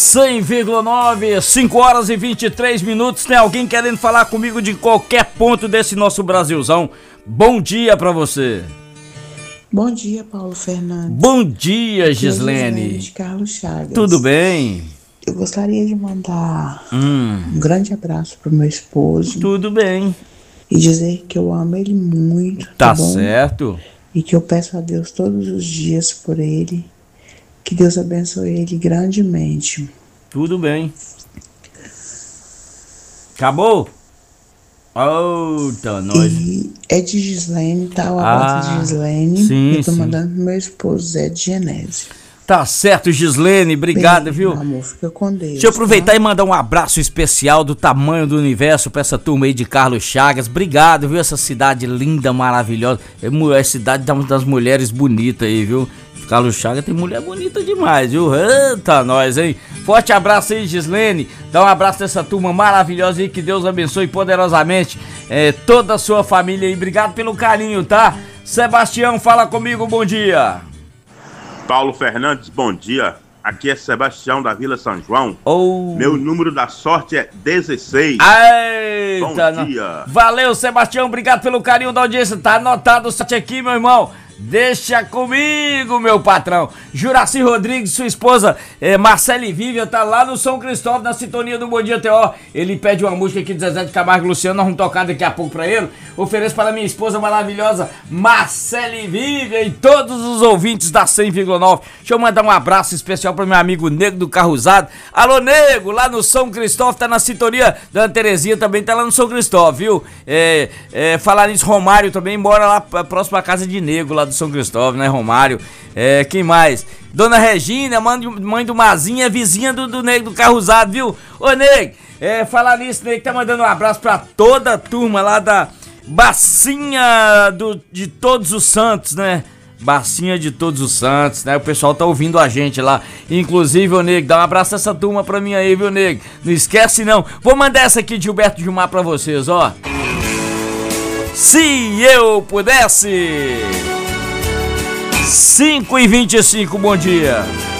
100,9, 5 horas e 23 minutos. Tem alguém querendo falar comigo de qualquer ponto desse nosso Brasilzão? Bom dia pra você. Bom dia, Paulo Fernandes. Bom dia, Gislene. De Carlos Chagas. Tudo bem? Eu gostaria de mandar um grande abraço pro meu esposo. Tudo bem. E dizer que eu amo ele muito. Tá bom? certo. E que eu peço a Deus todos os dias por ele. Que Deus abençoe ele grandemente. Tudo bem. Acabou? Oh, tá nós. E é de Gislene, tá? O abraço de Gislene. Sim, eu tô sim. mandando pro meu esposo Zé de Genésio. Tá certo, Gislene, obrigado, Bem, viu? Meu amor, fica com Deus. Deixa eu aproveitar tá? e mandar um abraço especial do tamanho do universo pra essa turma aí de Carlos Chagas. Obrigado, viu? Essa cidade linda, maravilhosa. É cidade das mulheres bonitas aí, viu? Carlos Chagas tem mulher bonita demais, viu? Eita, nós, hein? Forte abraço aí, Gislene. Dá um abraço dessa turma maravilhosa aí. Que Deus abençoe poderosamente toda a sua família aí. Obrigado pelo carinho, tá? Sebastião, fala comigo, bom dia. Paulo Fernandes, bom dia. Aqui é Sebastião da Vila São João. Oh. Meu número da sorte é 16. Eita, bom dia. Valeu, Sebastião. Obrigado pelo carinho da audiência. Tá anotado o site aqui, meu irmão. Deixa comigo, meu patrão. Juraci Rodrigues, sua esposa Marcele Vivian, tá lá no São Cristóvão, na sintonia do Bom Dia T.O. Ele pede uma música aqui de Zezé de Camargo e Luciano. Nós vamos tocar daqui a pouco pra ele. Ofereço para minha esposa maravilhosa Marcele Vivian e todos os ouvintes da 100,9. Deixa eu mandar um abraço especial pro meu amigo Nego do Carro Usado. Alô, Nego, lá no São Cristóvão, tá na sintonia. Dona Terezinha também tá lá no São Cristóvão, viu? Falar nisso, Romário também mora lá próximo à casa de Nego, lá do São Cristóvão, né, Romário? Quem mais? Dona Regina, mãe do Mazinha, vizinha do Nego do Carro Usado, viu? Ô, Nego, falar nisso, Nego tá mandando um abraço pra toda a turma lá da Bacinha de Todos os Santos, né? Bacinha de Todos os Santos, né? O pessoal tá ouvindo a gente lá. Inclusive, ô Nego, dá um abraço a essa turma pra mim aí, viu, Nego? Não esquece, não. Vou mandar essa aqui de Gilberto Gilmar pra vocês, ó. Se eu pudesse... 5h25, bom dia.